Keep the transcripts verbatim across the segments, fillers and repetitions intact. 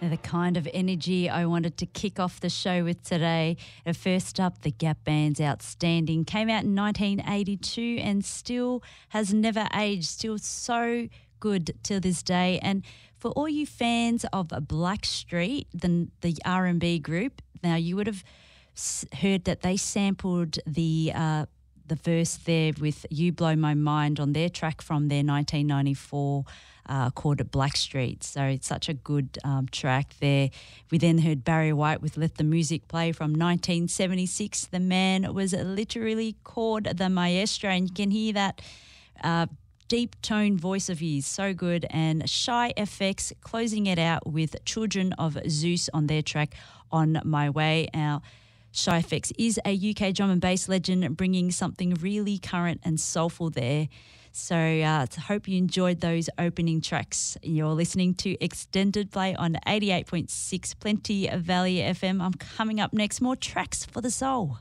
The kind of energy I wanted to kick off the show with today. Uh, First up, the Gap Band's Outstanding. Came out in nineteen eighty-two and still has never aged. Still so good to this day. And for all you fans of Blackstreet, the, the R and B group, now you would have heard that they sampled the uh, the verse there with You Blow My Mind on their track from their nineteen ninety-four uh, called Blackstreet. So it's such a good um, track there. We then heard Barry White with Let the Music Play from nineteen seventy-six. The man was literally called the maestro, and you can hear that uh, deep tone voice of his, so good. And Shy F X closing it out with Children of Zeus on their track On My Way. Our Shy F X is a U K drum and bass legend, bringing something really current and soulful there. So I uh, hope you enjoyed those opening tracks. You're listening to Extended Play on eighty-eight point six Plenty Valley F M. I'm coming up next, more tracks for the soul.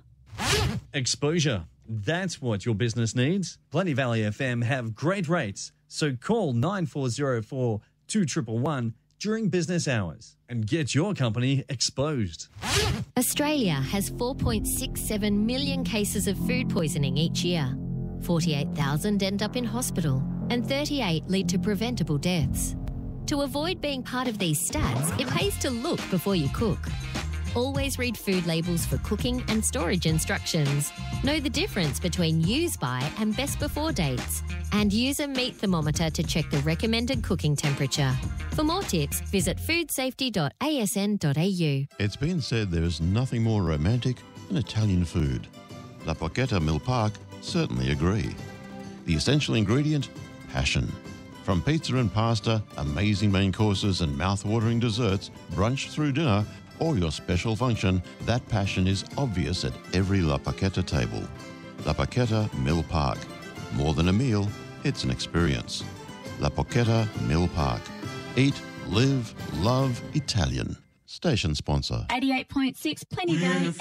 Exposure. That's what your business needs. Plenty Valley F M have great rates, so call nine four zero four, two one one one during business hours and get your company exposed. Australia has four point six seven million cases of food poisoning each year. forty-eight thousand end up in hospital and thirty-eight lead to preventable deaths. To avoid being part of these stats, it pays to look before you cook. Always read food labels for cooking and storage instructions. Know the difference between use by and best before dates. And use a meat thermometer to check the recommended cooking temperature. For more tips, visit food safety dot a s n dot a u. It's been said there is nothing more romantic than Italian food. La Porchetta Mill Park certainly agree. The essential ingredient? Passion. From pizza and pasta, amazing main courses and mouth-watering desserts, brunch through dinner, or your special function, that passion is obvious at every La Porchetta table. La Porchetta Mill Park. More than a meal, it's an experience. La Porchetta Mill Park. Eat, live, love Italian. Station sponsor. eighty-eight point six Plenty Valley